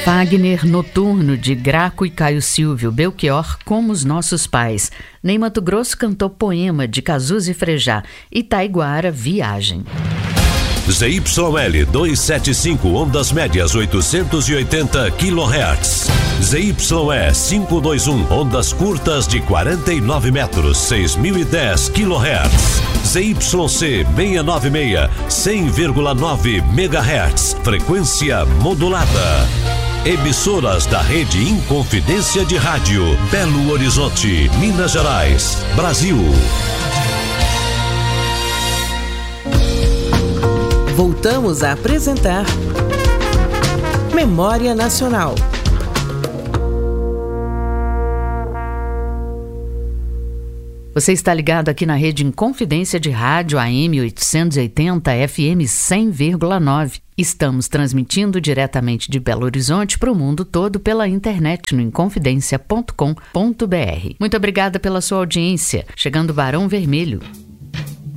Fagner, Noturno, de Graco e Caio Silvio, Belchior, Como os Nossos Pais. Ney Mato Grosso cantou Poema, de Cazuza e Frejá. Itaiguara, Viagem. ZYL 275, ondas médias 880 kHz. ZYE 521, ondas curtas de 49 metros, 6010 kHz. ZYC 696, 100,9 MHz, frequência modulada. Emissoras da Rede Inconfidência de Rádio, Belo Horizonte, Minas Gerais, Brasil. Voltamos a apresentar Memória Nacional. Você está ligado aqui na Rede Inconfidência de Rádio AM 880 FM 100,9. Estamos transmitindo diretamente de Belo Horizonte para o mundo todo pela internet no inconfidencia.com.br. Muito obrigada pela sua audiência. Chegando Barão Vermelho.